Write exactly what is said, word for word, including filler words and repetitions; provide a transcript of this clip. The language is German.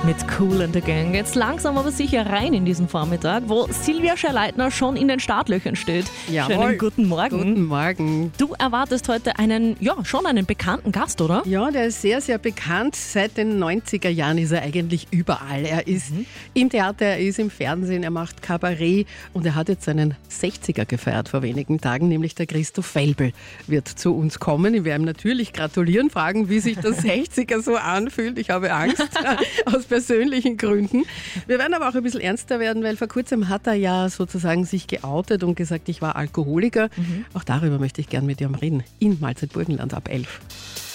mit Kool and the Gang. Jetzt langsam aber sicher rein in diesen Vormittag, wo Silvia Scherleitner schon in den Startlöchern steht. Jawohl. Schönen guten Morgen. Guten Morgen. Du erwartest heute einen, ja, schon einen bekannten Gast, oder? Ja, der ist sehr, sehr bekannt. Seit den neunziger Jahren ist er eigentlich überall. Er ist mhm. im Theater, er ist im Fernsehen, er macht Kabarett und er hat jetzt seinen sechziger gefeiert vor wenigen Tagen, nämlich der Christoph Felbl wird zu uns kommen. Ich werde ihm natürlich gratulieren, fragen, wie sich der sechziger so anfühlt. Ich habe Angst, aus persönlichen Gründen. Wir werden aber auch ein bisschen ernster werden, weil vor kurzem hat er ja sozusagen sich geoutet und gesagt, ich war Alkoholiker. Mhm. Auch darüber möchte ich gern mit dir reden. In Mahlzeit Burgenland ab elf.